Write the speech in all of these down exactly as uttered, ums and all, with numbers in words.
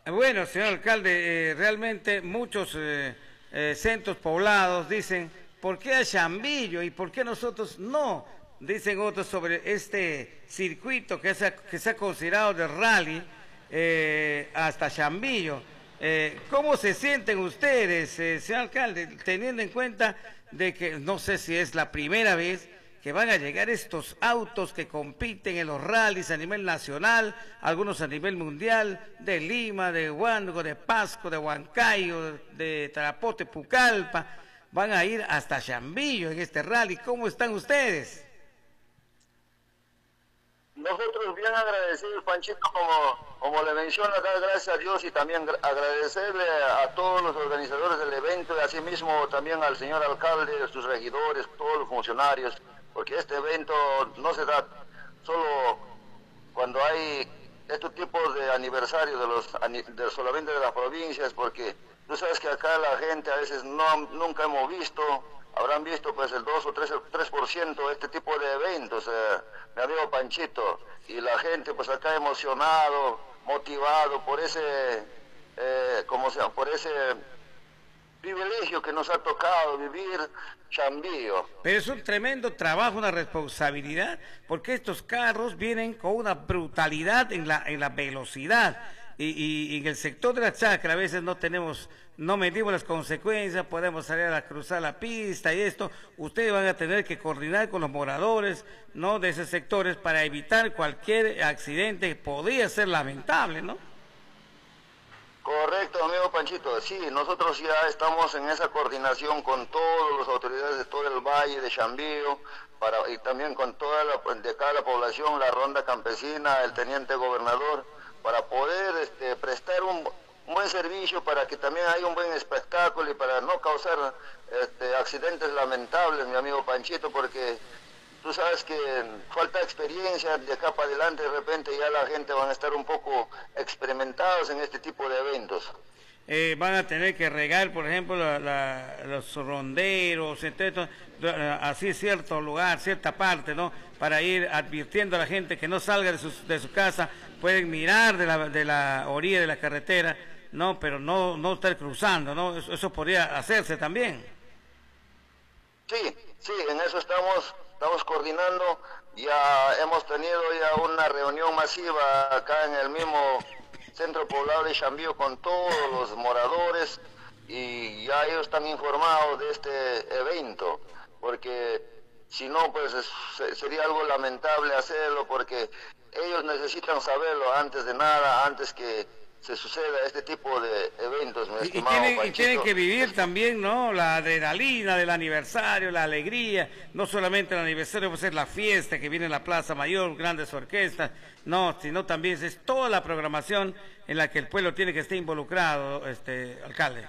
Bueno, señor alcalde, eh, realmente muchos eh, eh, centros poblados dicen, ¿por qué a Chambillo y por qué nosotros no? Dicen otros sobre este circuito que se ha, que se ha considerado de rally eh, hasta Chambillo. Eh, ¿Cómo se sienten ustedes, eh, señor alcalde, teniendo en cuenta de que no sé si es la primera vez que van a llegar estos autos que compiten en los rallies a nivel nacional, algunos a nivel mundial, de Lima, de Huánuco, de Pasco, de Huancayo, de Tarapoto, Pucallpa, van a ir hasta Chambillo en este rally? ¿Cómo están ustedes? Nosotros bien agradecidos, Panchito, como, como le menciono acá, gracias a Dios, y también agradecerle a todos los organizadores del evento y asimismo también al señor alcalde, a sus regidores, todos los funcionarios, porque este evento no se da solo cuando hay estos tipos de aniversarios de los de, solamente de las provincias, porque tú sabes que acá la gente a veces no nunca hemos visto, habrán visto pues el dos o tres por ciento de este tipo de eventos, eh, mi amigo Panchito, y la gente pues acá emocionado, motivado por ese, eh, como sea, por ese privilegio que nos ha tocado vivir Chambillo. Pero es un tremendo trabajo, una responsabilidad, porque estos carros vienen con una brutalidad en la, en la velocidad. Y, y, y en el sector de la chacra a veces no tenemos, no medimos las consecuencias, podemos salir a cruzar la pista y esto, ustedes van a tener que coordinar con los moradores, ¿no?, de esos sectores para evitar cualquier accidente que podría ser lamentable, ¿no? Correcto, amigo Panchito, sí, nosotros ya estamos en esa coordinación con todas las autoridades de todo el valle de Chambillo, para, y también con toda la, de cada la población, la ronda campesina, el teniente gobernador, para poder este, prestar un, un buen servicio, para que también haya un buen espectáculo y para no causar este, accidentes lamentables, mi amigo Panchito, porque tú sabes que falta experiencia, de acá para adelante de repente ya la gente van a estar un poco experimentados en este tipo de eventos. Eh, van a tener que regar, por ejemplo, la, la, los ronderos, etcétera, así cierto lugar, cierta parte, ¿no?, para ir advirtiendo a la gente que no salga de su, de su casa, pueden mirar de la, de la orilla de la carretera, no, pero no, no estar cruzando, ¿no? Eso, eso podría hacerse también. Sí, sí, en eso estamos, estamos coordinando, ya hemos tenido ya una reunión masiva acá en el mismo centro poblado de Chambillo con todos los moradores y ya ellos están informados de este evento, porque si no pues es, sería algo lamentable hacerlo, porque ellos necesitan saberlo antes de nada, antes que se suceda este tipo de eventos, mi Y, y, estimado tienen, y Panchito. tienen que vivir también, ¿no?, la adrenalina del aniversario, la alegría, no solamente el aniversario, pues es la fiesta que viene en la Plaza Mayor, grandes orquestas, no, sino también es toda la programación en la que el pueblo tiene que estar involucrado, este alcalde.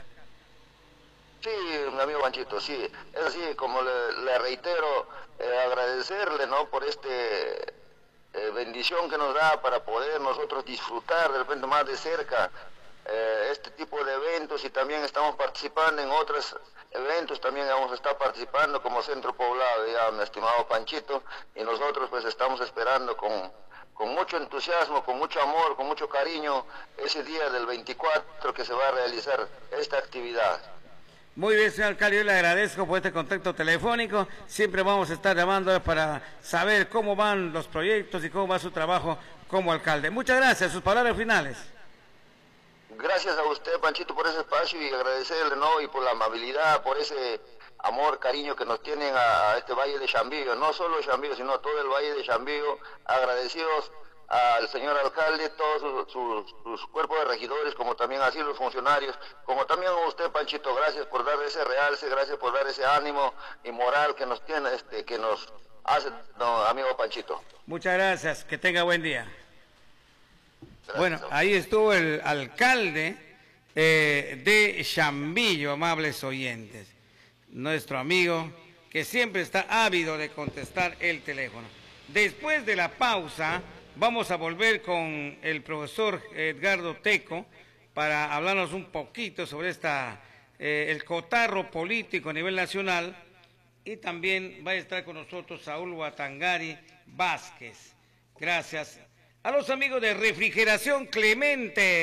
Sí, mi amigo Panchito, sí, es así, como le, le reitero, eh, agradecerle, ¿no?, por este Eh, bendición que nos da para poder nosotros disfrutar de repente más de cerca eh, este tipo de eventos, y también estamos participando en otros eventos, también vamos a estar participando como centro poblado, ya mi estimado Panchito, y nosotros pues estamos esperando con, con mucho entusiasmo, con mucho amor, con mucho cariño ese día del veinticuatro que se va a realizar esta actividad. Muy bien, señor alcalde, yo le agradezco por este contacto telefónico. Siempre vamos a estar llamando para saber cómo van los proyectos y cómo va su trabajo como alcalde. Muchas gracias. Sus palabras finales. Gracias a usted, Panchito, por ese espacio, y agradecerle, ¿no?, y por la amabilidad, por ese amor, cariño que nos tienen a, a este valle de Chambillo, no solo Chambillo, sino todo el valle de Chambillo. Agradecidos al señor alcalde, todos sus, sus, sus cuerpos de regidores, como también así los funcionarios, como también a usted, Panchito, gracias por dar ese realce, gracias por dar ese ánimo y moral que nos tiene, este, que nos hace, no, amigo Panchito. Muchas gracias, que tenga buen día. Gracias. Bueno, ahí estuvo el alcalde eh, de Chambillo, amables oyentes, nuestro amigo que siempre está ávido de contestar el teléfono. Después de la pausa vamos a volver con el profesor Edgardo Teco para hablarnos un poquito sobre esta, eh, el cotarro político a nivel nacional, y también va a estar con nosotros Saúl Watangari Vázquez. Gracias a los amigos de Refrigeración Clemente.